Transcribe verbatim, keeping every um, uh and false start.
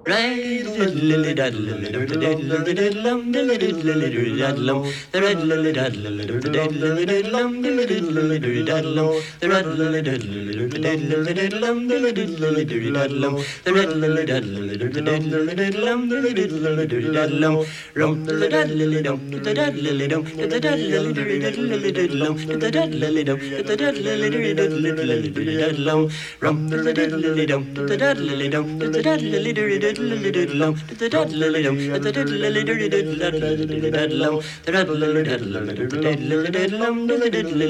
Right, lily dad, lily dum, the dead lily did lum, the lily lily dad lum, the red lily dad, lily dum, the dead lily did lum, the lily lily dad lum, the red lily dad, lily dum, the dead lily did lum, the lily lily dad lum, the red lily dad, lily dum, the dead lily did lum, the lily lily dad lum, rum the dad lily dum, the dad lily dum, the dad lily did lily did lum, the dad lily dum, the dad lily did lily dad lum, rum the dad lily dum, the dad lily dum, the dad lily did lily did lum, the dad lily dum, the dad lily did lily did lum, the dad lily did lily did lum, the dad lily did lum, the dad lily did lum, the dad lily